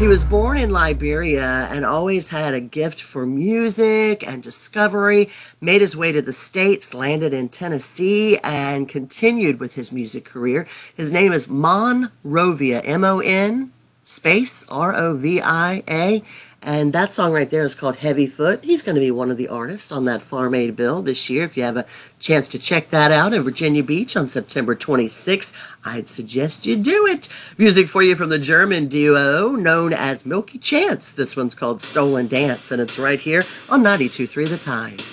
He was born in Liberia and always had a gift for music and discovery. Made his way to the States, landed in Tennessee, and continued with his music career. His name is Monrovia, M-O-N space R-O-V-I-A. And that song right there is called Heavy Foot. He's going to be one of the artists on that Farm Aid bill this year. If you have a chance to check that out in Virginia Beach on September 26th, I'd suggest you do it. Music for you from the German duo known as Milky Chance. This one's called Stolen Dance, and it's right here on 92.3 The Time.